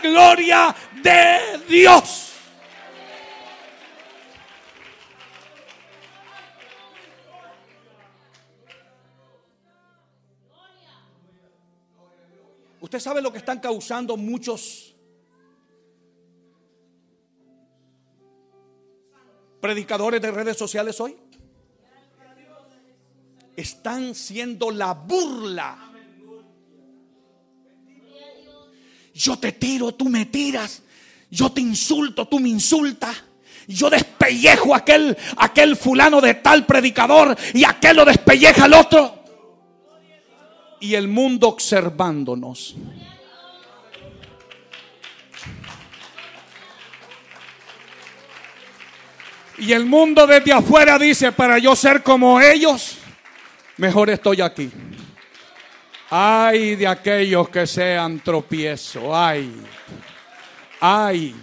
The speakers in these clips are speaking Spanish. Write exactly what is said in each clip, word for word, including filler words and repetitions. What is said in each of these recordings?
gloria de Dios. Usted sabe lo que están causando muchos predicadores de redes sociales hoy. Están siendo la burla. Yo te tiro, tú me tiras. Yo te insulto, tú me insultas. Yo despellejo a aquel, aquel fulano de tal predicador y aquel lo despelleja al otro. Y el mundo observándonos. Y el mundo desde afuera dice: para yo ser como ellos, mejor estoy aquí. Ay de aquellos que sean tropiezo. Ay, ay.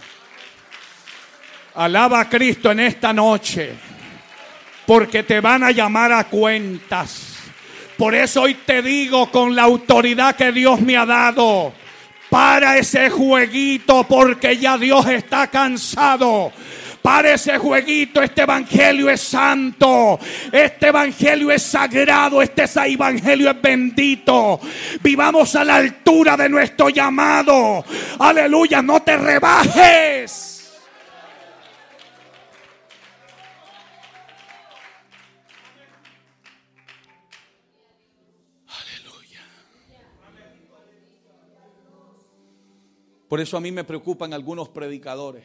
Alaba a Cristo en esta noche, porque te van a llamar a cuentas. Por eso hoy te digo, con la autoridad que Dios me ha dado, para ese jueguito, porque ya Dios está cansado. Para ese jueguito. Este evangelio es santo, este evangelio es sagrado, este evangelio es bendito. Vivamos a la altura de nuestro llamado. Aleluya, no te rebajes. Por eso a mí me preocupan algunos predicadores.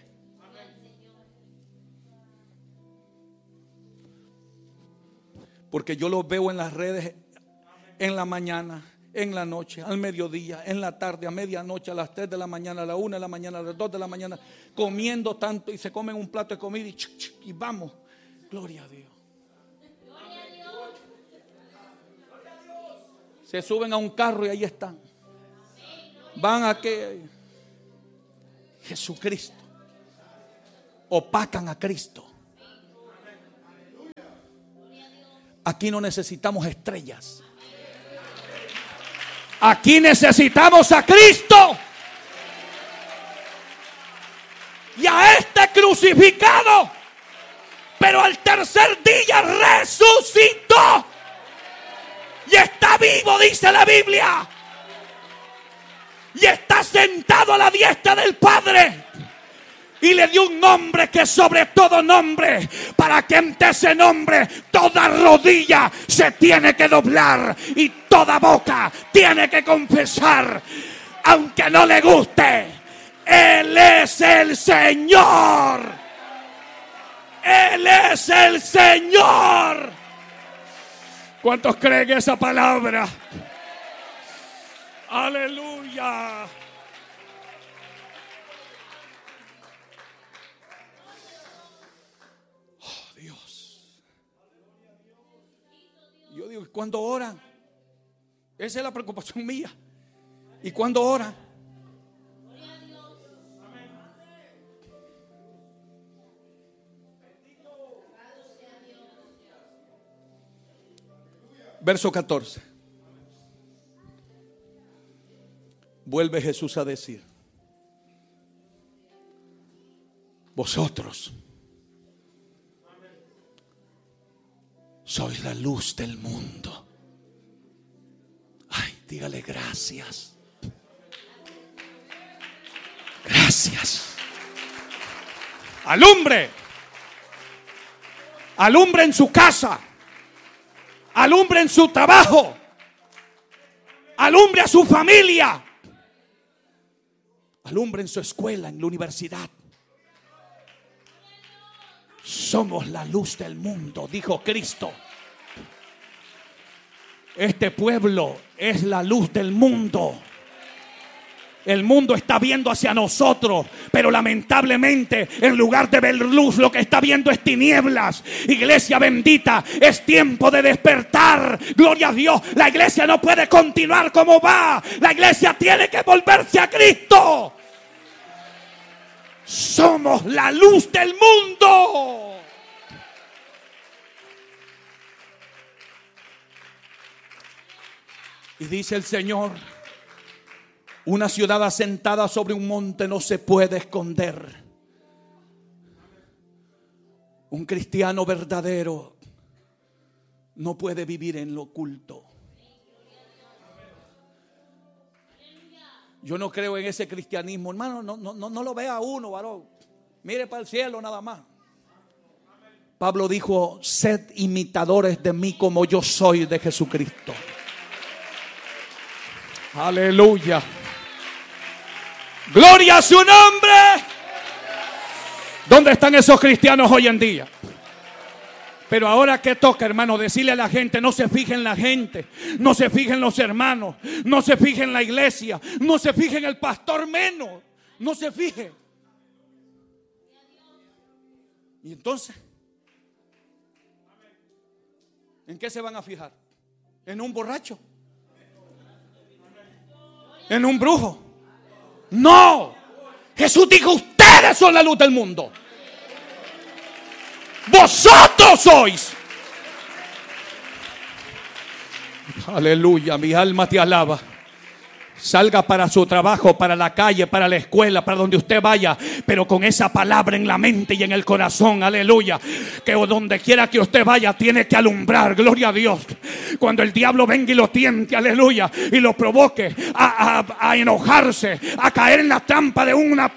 Porque yo los veo en las redes en la mañana, en la noche, al mediodía, en la tarde, a medianoche, a las tres de la mañana, a la una de la mañana, a las dos de la mañana, comiendo tanto y se comen un plato de comida y, chuc, chuc, y vamos. Gloria a Dios. Se suben a un carro y ahí están. Van a que Jesucristo. Opacan a Cristo. Aquí no necesitamos estrellas. Aquí necesitamos a Cristo. Y a este crucificado. Pero al tercer día resucitó. Y está vivo, dice la Biblia. Y está sentado a la diestra del Padre. Y le dio un nombre que sobre todo nombre, para que ante ese nombre toda rodilla se tiene que doblar y toda boca tiene que confesar, aunque no le guste, Él es el Señor. Él es el Señor. ¿Cuántos creen esa palabra? Aleluya. Oh, Dios. Yo digo, ¿cuándo oran? Esa es la preocupación mía. ¿Y cuándo oran? Verso catorce. Vuelve Jesús a decir: vosotros sois la luz del mundo. Ay, dígale gracias. Gracias. Alumbre. Alumbre en su casa. Alumbre en su trabajo. Alumbre a su familia. Alumbre en su escuela, en la universidad. Somos la luz del mundo, dijo Cristo. Este pueblo es la luz del mundo. El mundo está viendo hacia nosotros, pero lamentablemente en lugar de ver luz, lo que está viendo es tinieblas. Iglesia bendita, es tiempo de despertar. Gloria a Dios. La iglesia no puede continuar como va. La iglesia tiene que volverse a Cristo. Somos la luz del mundo. Y dice el Señor: Una ciudad asentada sobre un monte no se puede esconder. Un cristiano verdadero no puede vivir en lo oculto. Yo no creo en ese cristianismo, hermano. No, no, no, no lo vea uno, varón. Mire para el cielo nada más. Pablo dijo: sed imitadores de mí como yo soy de Jesucristo. Aleluya. Gloria a su nombre. ¿Dónde están esos cristianos hoy en día? Pero ahora, ¿qué toca, hermano? Decirle a la gente: no se fije en la gente, no se fije en los hermanos, no se fije en la iglesia, no se fije en el pastor menos, no se fije. Y entonces, ¿en qué se van a fijar? ¿En un borracho? ¿En un brujo? No. Jesús dijo: ustedes son la luz del mundo. Vosotros sois. Aleluya, mi alma te alaba. Salga para su trabajo, para la calle, para la escuela, para donde usted vaya, pero con esa palabra en la mente y en el corazón. Aleluya. Que donde quiera que usted vaya tiene que alumbrar. Gloria a Dios. Cuando el diablo venga y lo tiente, aleluya, y lo provoque a, a, a enojarse, a caer en la trampa de una